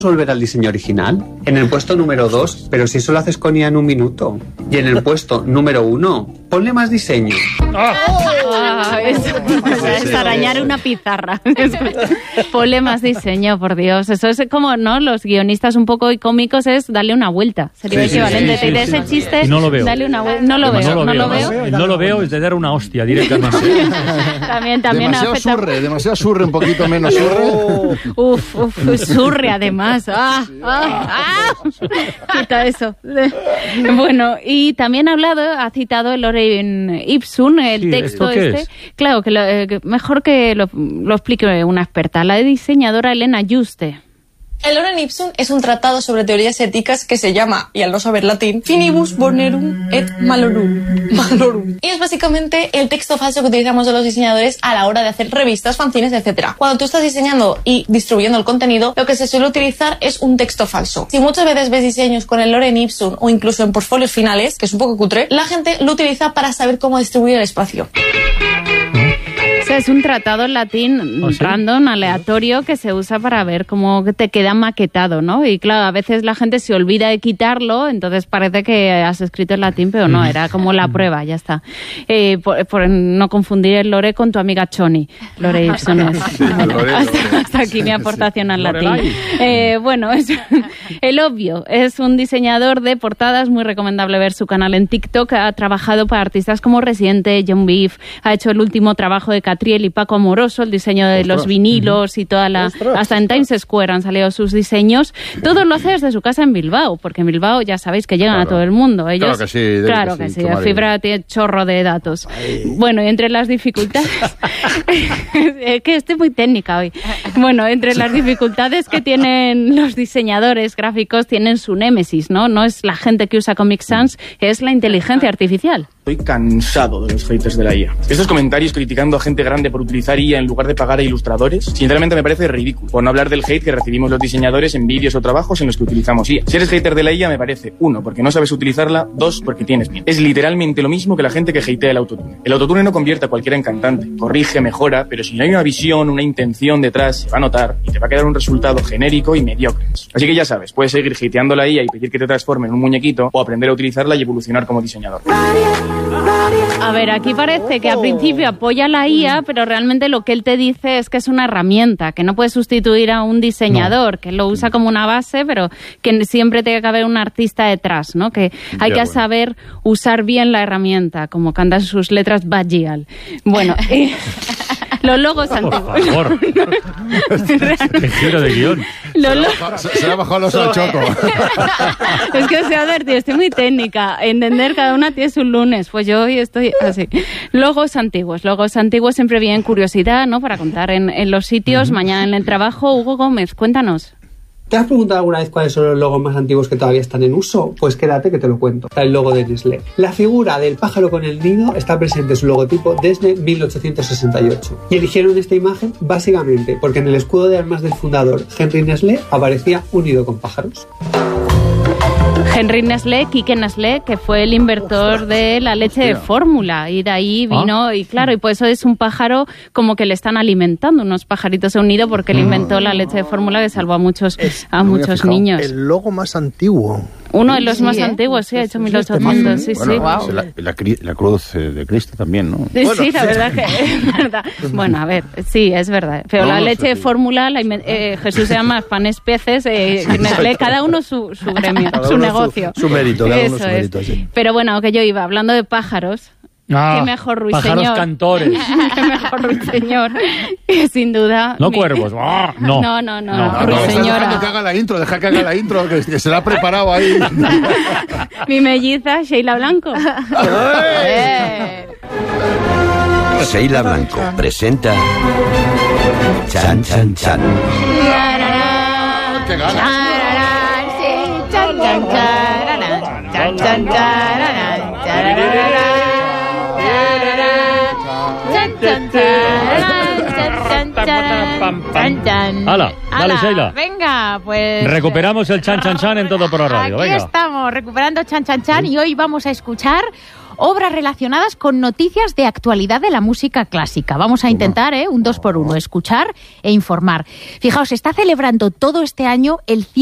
volver al diseño original? En el puesto número 2, pero si eso lo haces con IA en un minuto. Y en el puesto número 1, ponle más diseño. Es arañar una pizarra. Ponle más diseño, por Dios. Eso es como, ¿no? Los guionistas un poco cómicos es darle una vuelta. Sería equivalente. De ese chiste, no lo veo. Dale una vuelta. No lo veo. No lo veo, es de dar una hostia directamente. También demasiado surre, un poquito menos surre. Surre además. Quita eso. Bueno, y también ha citado el Lorem Ipsum, el texto este. Claro, que mejor que lo explique una experta, la diseñadora Elena Juste. El Lorem Ipsum es un tratado sobre teorías éticas que se llama, y al no saber latín, Finibus Bonorum et Malorum. Y es básicamente el texto falso que utilizamos los diseñadores a la hora de hacer revistas, fanzines, etc. Cuando tú estás diseñando y distribuyendo el contenido, lo que se suele utilizar es un texto falso. Si muchas veces ves diseños con el Lorem Ipsum o incluso en portfolios finales, que es un poco cutre, la gente lo utiliza para saber cómo distribuir el espacio. Es un tratado en latín random, aleatorio, que se usa para ver cómo te queda maquetado, ¿no? Y claro, a veces la gente se olvida de quitarlo, entonces parece que has escrito en latín, pero no, era como la prueba, ya está. Por no confundir el lore con tu amiga Choni. Lore Ipsum es. Hasta aquí mi aportación al latín. Bueno, el obvio es un diseñador de portadas, muy recomendable ver su canal en TikTok. Ha trabajado para artistas como Residente, John Beef, ha hecho el último trabajo de Catriel y Paco Amoroso, el diseño de los vinilos y toda la... Hasta en Times Square han salido sus diseños. Todo lo hace desde su casa en Bilbao, porque en Bilbao ya sabéis que llegan a todo el mundo. Ellos, claro que sí. La fibra tiene chorro de datos. Bueno, y entre las dificultades... es que estoy muy técnica hoy. Bueno, entre las dificultades que tienen los diseñadores gráficos, tienen su némesis, ¿no? No es la gente que usa Comic Sans, es la inteligencia artificial. Estoy cansado de los haters de la IA. Estos comentarios criticando a gente grande por utilizar IA en lugar de pagar a ilustradores, sinceramente me parece ridículo. Por no hablar del hate que recibimos los diseñadores en vídeos o trabajos en los que utilizamos IA. Si eres hater de la IA, me parece, 1, porque no sabes utilizarla, 2, porque tienes miedo. Es literalmente lo mismo que la gente que hatea el autotune. El autotune no convierte a cualquiera en cantante, corrige, mejora, pero si no hay una visión, una intención detrás, se va a notar y te va a quedar un resultado genérico y mediocre. Así que ya sabes, puedes seguir hateando la IA y pedir que te transforme en un muñequito o aprender a utilizarla y evolucionar como diseñador. A ver, aquí parece que al principio apoya la IA, pero realmente lo que él te dice es que es una herramienta, que no puede sustituir a un diseñador, que lo usa como una base, pero que siempre tiene que haber un artista detrás, ¿no? Que hay que saber usar bien la herramienta, como cantan sus letras Bajial. Bueno, los logos antiguos. Por favor. Qué giro de guión. Se le ha bajado los al choco. Es que os he advertido, estoy muy técnica. Entender, cada una tiene su lunes. Pues yo hoy estoy así. Logos antiguos siempre bien curiosidad, ¿no? Para contar en los sitios. Mañana en el trabajo. Hugo Gómez, cuéntanos. ¿Te has preguntado alguna vez cuáles son los logos más antiguos que todavía están en uso? Pues quédate que te lo cuento. Está el logo de Nestlé. La figura del pájaro con el nido está presente en su logotipo desde 1868. Y eligieron esta imagen básicamente porque en el escudo de armas del fundador Henry Nestlé aparecía un nido con pájaros. Henry Nestlé, Quique Nestlé, que fue el inventor de la leche de fórmula, y de ahí vino, y claro, y por eso es un pájaro como que le están alimentando, unos pajaritos en un nido, porque él inventó la leche de fórmula que salvó a muchos niños. El logo más antiguo. Uno de los más antiguos, sí, ha hecho 1800, sí, bueno, sí. Wow. La cruz de Cristo también, ¿no? Sí, la verdad que es verdad. Bueno, a ver, sí, es verdad. Pero la leche de fórmula, Jesús se llama panes peces, Nestlé, cada uno su gremio, su negocio. Su mérito, cada uno su mérito, sí. Pero bueno, que yo iba hablando de pájaros. Qué mejor ruiseñor. Pájaros cantores. Qué mejor ruiseñor. Sin duda. No cuervos. No. Ruiseñora. Deja que haga la intro, que se la ha preparado ahí. Mi melliza, Sheila Blanco. Sheila Blanco presenta Chan Chan Chan. ¡Qué ganas! ¡Hala! Dale, Sheila. Venga, pues... Recuperamos el Chan Chan Chan en Todo Pro Radio. Aquí Venga. estamos, recuperando Chan Chan Chan, y hoy vamos a escuchar obras relacionadas con noticias de actualidad de la música clásica. Vamos a intentar, un 2x1, escuchar e informar. Fijaos, se está celebrando todo este año el